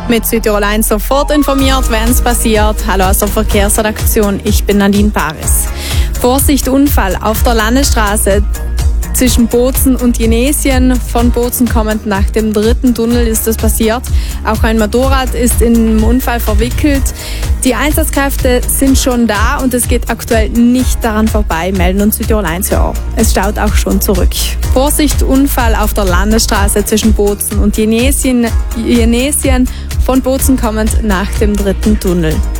Mit Südtirol 1 sofort informiert, wenn es passiert. Hallo aus der Verkehrsredaktion, ich bin Nadine Paris. Vorsicht, Unfall auf der Landesstraße zwischen Bozen und Jenesien. Von Bozen kommend nach dem 3. Tunnel ist das passiert. Auch ein Motorrad ist im Unfall verwickelt. Die Einsatzkräfte sind schon da und es geht aktuell nicht daran vorbei, melden uns Südtirol 1 Hörer. Es staut auch schon zurück. Vorsicht, Unfall auf der Landesstraße zwischen Bozen und Jenesien. Von Bozen kommend nach dem 3. Tunnel.